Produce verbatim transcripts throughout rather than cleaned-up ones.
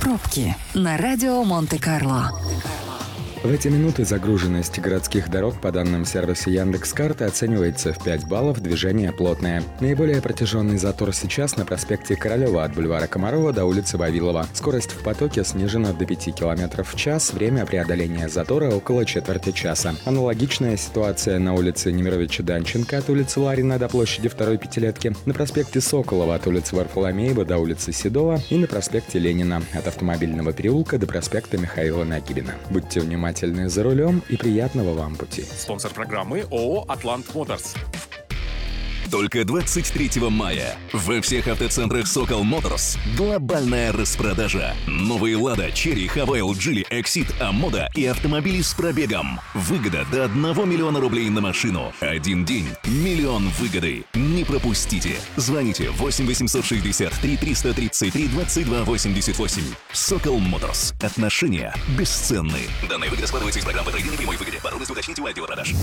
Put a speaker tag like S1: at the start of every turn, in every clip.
S1: Пробки на радио Монте-Карло.
S2: В эти минуты загруженность городских дорог по данным сервиса Яндекс.Карты оценивается в пять баллов, движение плотное. Наиболее протяженный затор сейчас на проспекте Королева от бульвара Комарова до улицы Вавилова. Скорость в потоке снижена до пяти километров в час, время преодоления затора около четверти часа. Аналогичная ситуация на улице Немировича Данченко от улицы Ларина до площади Второй Пятилетки, на проспекте Соколова от улицы Варфоломеева до улицы Седова и на проспекте Ленина от Автомобильного переулка до проспекта Михаила Нагибина. Будьте внимательны за рулем и приятного вам пути.
S3: Спонсор программы ООО «Атлант Моторс».
S4: Только двадцать третьего мая во всех автоцентрах «Сокол Моторс» глобальная распродажа. Новые «Лада», «Черри», «Хавейл», «Джили», «Эксид», «Амода» и автомобили с пробегом. Выгода до одного миллиона рублей на машину. Один день – миллион выгоды. Не пропустите. Звоните восемь восемьсот шестьдесят три триста тридцать три двадцать два восемьдесят восемь. «Сокол Моторс». Отношения бесценны. Данная выгода складывается из программы трейдинга прямой выгоде. Подробности уточните у отдела продаж.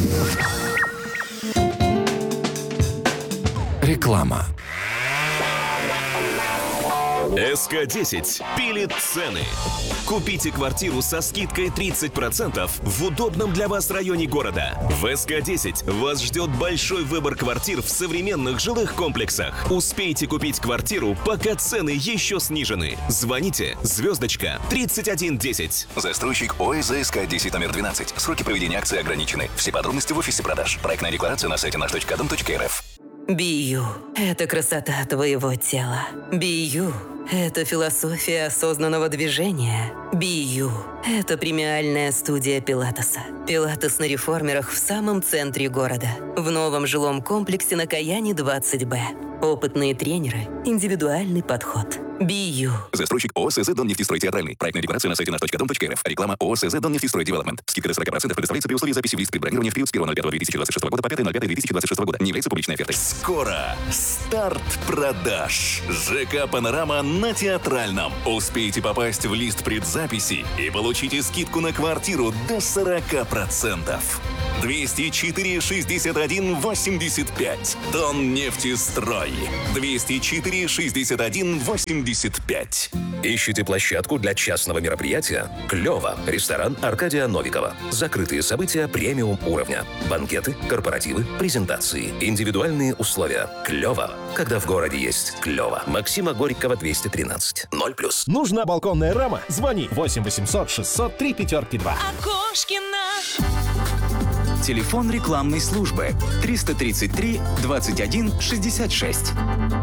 S5: Реклама.
S6: эс ка десять пилит цены. Купите квартиру со скидкой тридцать процентов в удобном для вас районе города. В эс ка десять вас ждет большой выбор квартир в современных жилых комплексах. Успейте купить квартиру, пока цены еще снижены. Звоните звездочка тридцать один десять.
S4: Застройщик ОСЗ эс ка десять номер двенадцать. Сроки проведения акции ограничены. Все подробности в офисе продаж. Проектная декларация на сайте наш точка дом точка эр эф.
S7: Би-Ю – это красота твоего тела. Би-Ю – это философия осознанного движения. Би-Ю – это премиальная студия пилатеса. Пилатес на реформерах в самом центре города, в новом жилом комплексе на Каяне двадцать бэ. Опытные тренеры, индивидуальный подход. Би-Ю.
S4: Застройщик ООО СЗ «Доннефтестрой Театральный». Проектная декларация на сайте наш точка дом точка эр эф. Реклама ООО СЗ «Доннефтестрой Девелопмент». Скидка до сорок процентов предоставляется при условии записи в лист предбронирования в период с первого ноль пятого две тысячи двадцать шестого года по пятое ноль пятое две тысячи двадцать шестого года. Не является публичной офертой.
S6: Скоро старт продаж. ЖК «Панорама» на Театральном. Успейте попасть в лист предзаписи и получите скидку на квартиру до сорок процентов. двести четыре шестьдесят один восемьдесят пять. Доннефтестрой. двести четыре шестьдесят один восемьдесят пять.
S5: Ищете площадку для частного мероприятия? Клево. Ресторан Аркадия Новикова. Закрытые события премиум уровня. Банкеты, корпоративы, презентации. Индивидуальные условия. Клево. Когда в городе есть клево. Максима Горького двести тринадцать. ноль плюс.
S8: Нужна балконная рама? Звони восемь восемьсот шестьсот три пятерки два.
S9: Окошкина.
S10: Телефон рекламной службы триста тридцать три двадцать один шестьдесят шесть.